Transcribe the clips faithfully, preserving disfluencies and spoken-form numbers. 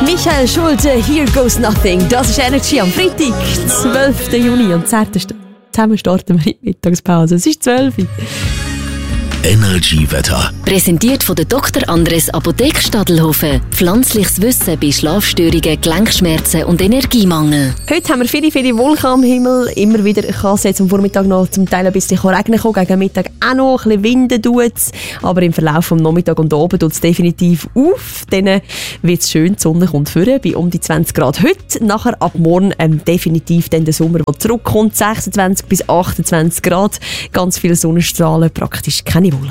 Michael Schulte, Here Goes Nothing. Das ist Energy am Freitag, zwölften Juni. Und zusammen starten wir in die Mittagspause. Es ist zwölf Uhr. Energy-Wetter. Präsentiert von der Doktor Andres Apotheke Stadelhofen. Pflanzliches Wissen bei Schlafstörungen, Gelenkschmerzen und Energiemangel. Heute haben wir viele, viele Wolken am Himmel. Immer wieder kann es jetzt am Vormittag noch zum Teil ein bisschen regnen kommen. Gegen Mittag auch noch ein bisschen Winden tut's. Aber im Verlauf des Nachmittags und oben tut es definitiv auf. Dann wird es schön, die Sonne kommt vorne bei um die zwanzig Grad heute. Nachher ab morgen ähm, definitiv dann der Sommer, der zurückkommt. sechsundzwanzig bis achtundzwanzig Grad. Ganz viele Sonnenstrahlen, praktisch keine Wolken.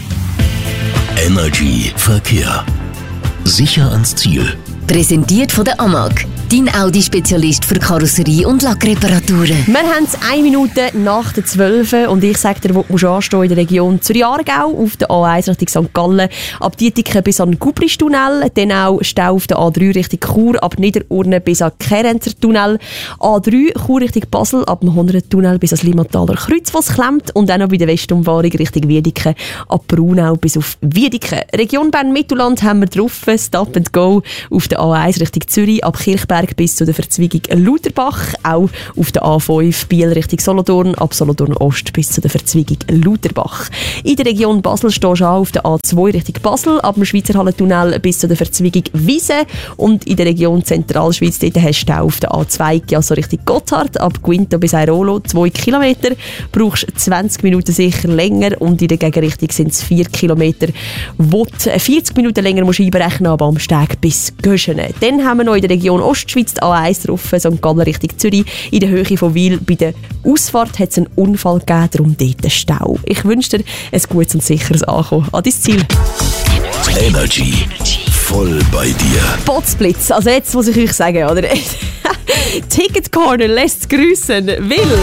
Energy Verkehr. Sicher ans Ziel. Präsentiert von der A M A G, dein Audi-Spezialist für Karosserie- und Lackreparaturen. Wir haben es eine Minute nach der zwölf und ich sage dir, wo du anstehen in der Region Zürich-Aargau, auf der A eins Richtung Sankt Gallen, ab Dietiken bis an den Gubristunnel, dann auch Stau auf der A drei Richtung Chur, ab Niederurne bis an den Kerenzer-Tunnel, A drei Chur Richtung Basel, ab dem Hundert-Tunnel bis ans Limataler Kreuz, was klemmt, und dann noch bei der Westumfahrung Richtung Wiedeken, ab Braunau bis auf Wiedeken. Region Bern-Mittelland haben wir drauf, Stop and Go auf der A eins Richtung Zürich, ab Kirchberg bis zu der Verzweigung Lauterbach, auch auf der A fünf Biel Richtung Solothurn, ab Solothurn Ost bis zu der Verzweigung Lauterbach. In der Region Basel stehst du auf der A zwei Richtung Basel, ab dem Schweizer Hallentunnel bis zu der Verzweigung Wiese, und in der Region Zentralschweiz dort hast du auf der A zwei, also Richtung Gotthard, ab Guinto bis Airolo zwei Kilometer, brauchst zwanzig Minuten sicher länger, und in der Gegenrichtung sind es vier Kilometer, wo du vierzig Minuten länger musst einberechnen, aber am Steg bis Göschen. Dann haben wir noch in der Region Ostschweiz die A eins drauf, Sankt Gallen Richtung Zürich. In der Höhe von Wil bei der Ausfahrt hat es einen Unfall gegeben, darum dort einen Stau. Ich wünsche dir ein gutes und sicheres Ankommen an dein Ziel. Energy. Voll bei dir. Potzblitz, also jetzt muss ich euch sagen, oder? Ticket Corner lässt es grüssen, weil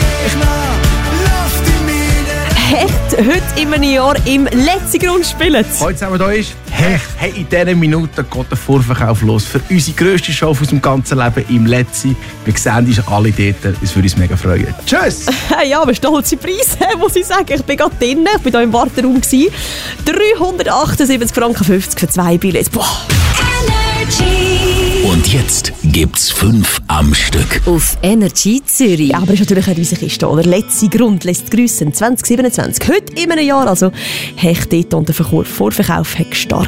Hecht heute in einem Jahr im letzten Grund spielen. Heute zusammen hier ist Hecht. Hey, in dieser Minute geht der Vorverkauf los für unsere grösste Show aus dem ganzen Leben im Letzten. Wir sehen uns alle dort. Es würde uns mega freuen. Tschüss! Ja, aber stolze Preise, muss ich sagen. Ich bin gerade drinnen, ich war hier im Warteraum. dreihundertachtundsiebzig Franken fünfzig für zwei Billets. Boah. Und jetzt gibt's fünf am Stück. Auf Energy Zürich. Ja, aber ist natürlich eine riesige Kiste, oder? Letzte Grund lässt grüssen. zwanzig siebenundzwanzig. Heute in einem Jahr, also Hecht dort, und der Vorverkauf hat gestartet.